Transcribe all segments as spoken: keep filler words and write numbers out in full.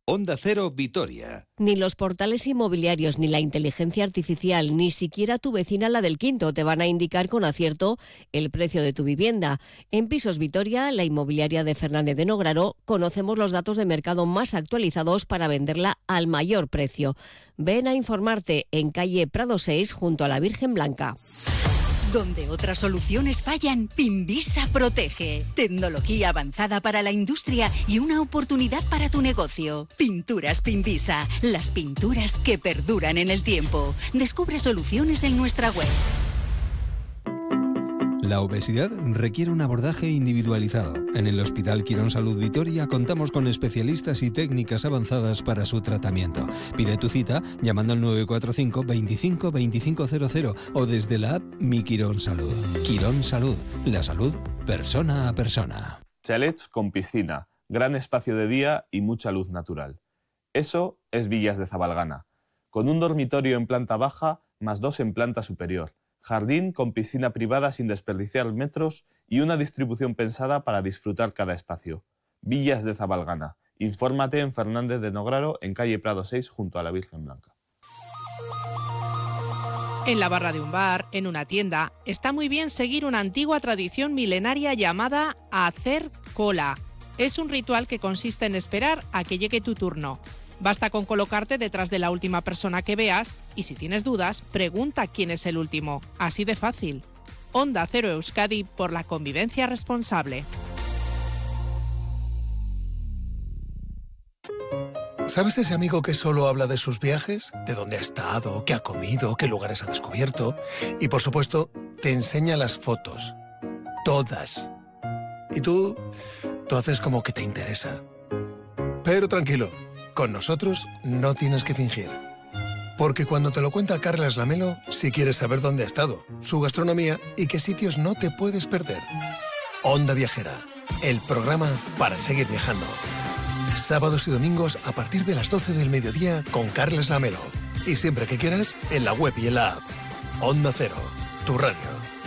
Onda Cero Vitoria. Ni los portales inmobiliarios, ni la inteligencia artificial, ni siquiera tu vecina, la del quinto, te van a indicar con acierto el precio de tu vivienda. En Pisos Vitoria, la inmobiliaria de Fernández de Nograro, conocemos los datos de mercado más actualizados para venderla al mayor precio. Ven a informarte en calle Prado seis, junto a la Virgen Blanca. Donde otras soluciones fallan, Pinvisa protege. Tecnología avanzada para la industria y una oportunidad para tu negocio. Pinturas Pinvisa, las pinturas que perduran en el tiempo. Descubre soluciones en nuestra web. La obesidad requiere un abordaje individualizado. En el Hospital Quirón Salud Vitoria contamos con especialistas y técnicas avanzadas para su tratamiento. Pide tu cita llamando al nueve cuatro cinco, veinticinco, veinticinco cero cero o desde la app Mi Quirón Salud. Quirón Salud, la salud persona a persona. Chalets con piscina, gran espacio de día y mucha luz natural. Eso es Villas de Zabalgana, con un dormitorio en planta baja más dos en planta superior. Jardín con piscina privada sin desperdiciar metros y una distribución pensada para disfrutar cada espacio. Villas de Zabalgana. Infórmate en Fernández de Nograro, en calle Prado seis, junto a la Virgen Blanca. En la barra de un bar, en una tienda, está muy bien seguir una antigua tradición milenaria llamada hacer cola. Es un ritual que consiste en esperar a que llegue tu turno. Basta con colocarte detrás de la última persona que veas y si tienes dudas, pregunta quién es el último. Así de fácil. Onda Cero Euskadi por la convivencia responsable. ¿Sabes ese amigo que solo habla de sus viajes? De dónde ha estado, qué ha comido, qué lugares ha descubierto. Y por supuesto, te enseña las fotos. Todas. Y tú, tú haces como que te interesa. Pero tranquilo. Con nosotros no tienes que fingir. Porque cuando te lo cuenta Carlas Lamelo, si quieres saber dónde ha estado, su gastronomía y qué sitios no te puedes perder. Onda Viajera, el programa para seguir viajando. Sábados y domingos a partir de las doce del mediodía con Carlas Lamelo. Y siempre que quieras, en la web y en la app. Onda Cero, tu radio.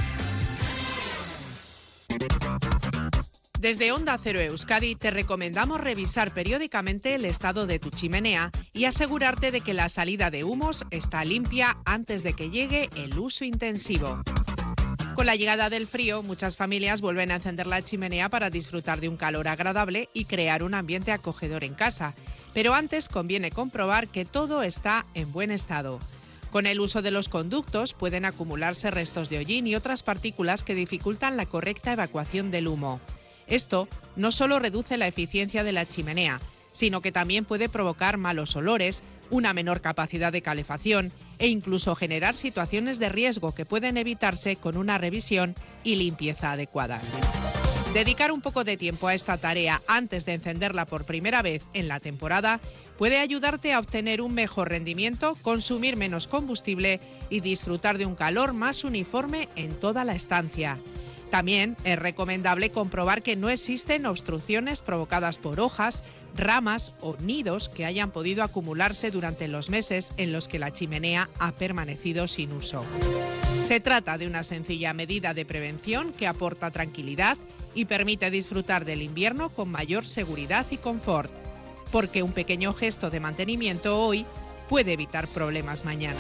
Desde Onda Cero Euskadi te recomendamos revisar periódicamente el estado de tu chimenea y asegurarte de que la salida de humos está limpia antes de que llegue el uso intensivo. Con la llegada del frío, muchas familias vuelven a encender la chimenea para disfrutar de un calor agradable y crear un ambiente acogedor en casa. Pero antes conviene comprobar que todo está en buen estado. Con el uso de los conductos pueden acumularse restos de hollín y otras partículas que dificultan la correcta evacuación del humo. Esto no solo reduce la eficiencia de la chimenea, sino que también puede provocar malos olores, una menor capacidad de calefacción e incluso generar situaciones de riesgo que pueden evitarse con una revisión y limpieza adecuadas. Dedicar un poco de tiempo a esta tarea antes de encenderla por primera vez en la temporada puede ayudarte a obtener un mejor rendimiento, consumir menos combustible y disfrutar de un calor más uniforme en toda la estancia. También es recomendable comprobar que no existen obstrucciones provocadas por hojas, ramas o nidos que hayan podido acumularse durante los meses en los que la chimenea ha permanecido sin uso. Se trata de una sencilla medida de prevención que aporta tranquilidad y permite disfrutar del invierno con mayor seguridad y confort, porque un pequeño gesto de mantenimiento hoy puede evitar problemas mañana.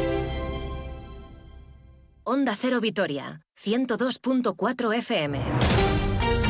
Onda Cero Vitoria, ciento dos punto cuatro F M.